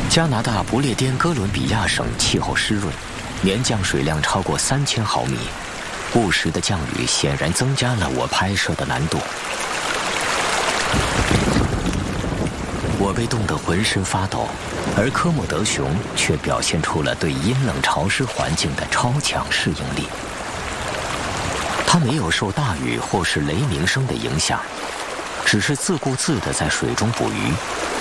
加拿大不列颠哥伦比亚省气候湿润，年降水量超过3000毫米，不时的降雨显然增加了我拍摄的难度。我被冻得浑身发抖，而科莫德熊却表现出了对阴冷潮湿环境的超强适应力。它没有受大雨或是雷鸣声的影响，只是自顾自地在水中捕鱼，